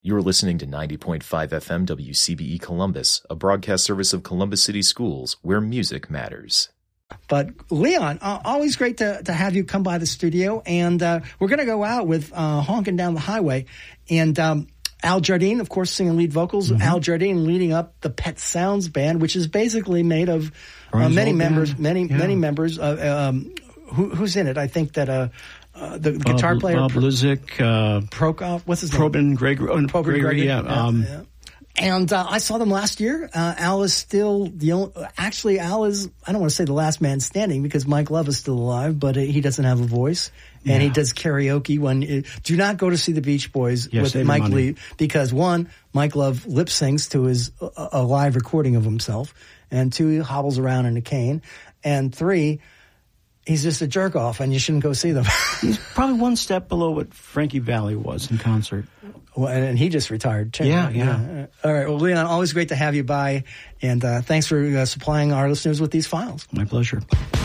You're listening to 90.5 FM WCBE Columbus, a broadcast service of Columbus City Schools, where music matters. But Leon, always great to have you come by the studio. And we're going to go out with Honking Down the Highway. And Al Jardine, of course, singing lead vocals. Mm-hmm. Al Jardine leading up the Pet Sounds Band, which is basically made of many members. Who's in it? I think that the guitar player, Bob Lizik, Prokop, what's his name? Probin Gregory. Yeah. And I saw them last year. Al is still the only, actually Al is, I don't want to say the last man standing because Mike Love is still alive, but he doesn't have a voice. And he does karaoke do not go to see the Beach Boys with Mike Lee because one, Mike Love lip syncs to a live recording of himself, and two, he hobbles around in a cane, and three, he's just a jerk off and you shouldn't go see them. He's probably one step below what Frankie Valli was in concert. Well, and he just retired too. Yeah. All right. Well, Leon, always great to have you by. And thanks for supplying our listeners with these files. My pleasure.